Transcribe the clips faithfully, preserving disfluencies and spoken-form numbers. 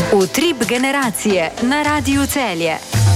Utrip generacije na Radiu Celje.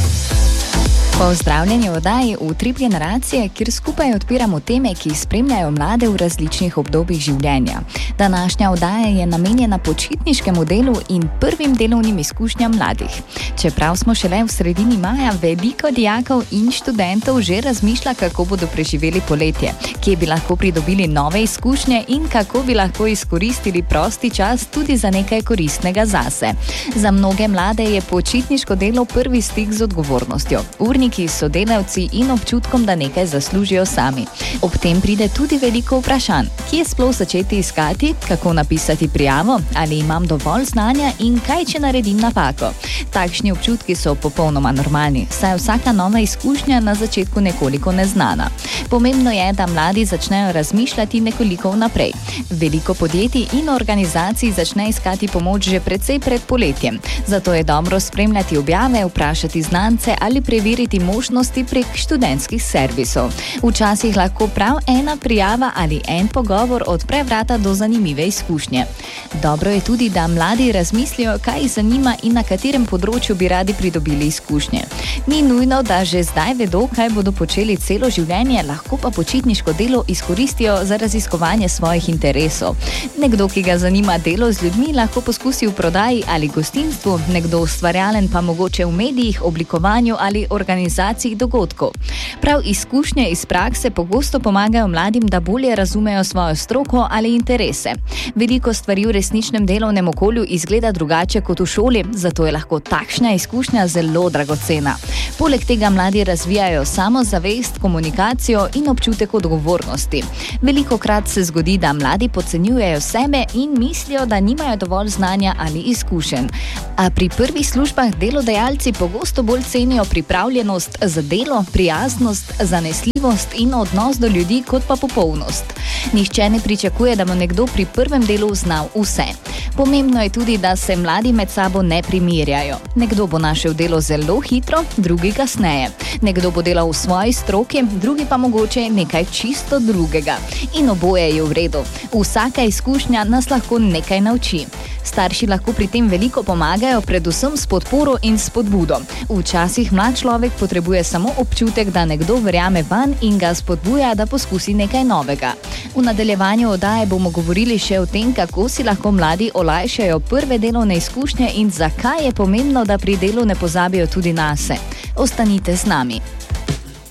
Pozdravljeni v oddaji Utrip generacije, kjer skupaj odpiramo teme, ki spremljajo mlade v različnih obdobjih življenja. Današnja oddaja je namenjena počitniškemu delu in prvim delovnim izkušnjam mladih. Čeprav smo šele v sredini maja, veliko dijakov in študentov že razmišlja, kako bodo preživeli poletje, kje bi lahko pridobili nove izkušnje in kako bi lahko izkoristili prosti čas tudi za nekaj koristnega zase. Za mnoge mlade je počitniško delo prvi stik z odgovornostjo, urniki, sodelavci in občutkom, da nekaj zaslužijo sami. Ob tem pride tudi veliko vprašanj, kje sploh začeti iskati, kako napisati prijavo, ali imam dovolj znanja in kaj, če naredim napako. Takšni občutki so popolnoma normalni, saj vsaka nova izkušnja na začetku nekoliko neznana. Pomembno je, da mladi začnejo razmišljati nekoliko vnaprej. Veliko podjetij in organizacij začne iskati pomoč že precej pred poletjem, zato je dobro spremljati objave, vprašati znance ali preveriti možnosti prek študentskih servisov. Včasih lahko prav ena prijava ali en pogovor odpre vrata do zanimive izkušnje. Dobro je tudi, da mladi razmislijo, kaj jih zanima in na katerem področju bi radi pridobili izkušnje. Ni nujno, da že zdaj vedo, kaj bodo počeli celo življenje, lahko pa počitniško delo izkoristijo za raziskovanje svojih interesov. Nekdo, ki ga zanima delo z ljudmi, lahko poskusi v prodaji ali gostinstvu, nekdo ustvarjalen pa mogoče v medijih, oblikovanju ali organizaciji dogodkov. Prav izkušnje iz prakse pogosto pomagajo mladim, da bolje razumejo svojo stroko ali interese. Veliko stvari v resničnem delovnem okolju izgleda drugače kot v šoli, zato je lahko takšna izkušnja zelo dragocena. Poleg tega mladi razvijajo samozavest, komunikacijo in občutek odgovornosti. Velikokrat se zgodi, da mladi podcenjujejo sebe in mislijo, da nimajo dovolj znanja ali izkušenj. A pri prvih službah delodajalci pogosto bolj cenijo pripravljenost za delo, prijaznost, zanesljivost in odnos do ljudi kot pa popolnost. Nihče ne pričakuje, da bo nekdo pri prvem delu znal vse. Pomembno je tudi, da se mladi med sabo ne primerjajo. Nekdo bo našel delo zelo hitro, drugi kasneje. Nekdo bo delal v svoji stroki, drugi pa mogoče nekaj čisto drugega. In oboje je v redu. Vsaka izkušnja nas lahko nekaj nauči. Starši lahko pri tem veliko pomagajo, predvsem s podporo in spodbudo. Včasih mlad človek potrebuje samo občutek, da nekdo verjame vanj in ga spodbuja, da poskusi nekaj novega. V nadaljevanju oddaje bomo govorili še o tem, kako si lahko mladi olajšajo prve delovne izkušnje in zakaj je pomembno, da pri delu ne pozabijo tudi nase. Ostanite z nami.